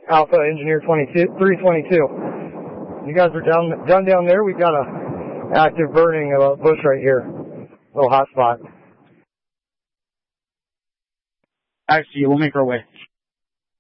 Alpha Engineer 322. You guys are down there. We've got a active burning bush right here. Little hot spot. I see you. We'll make our way.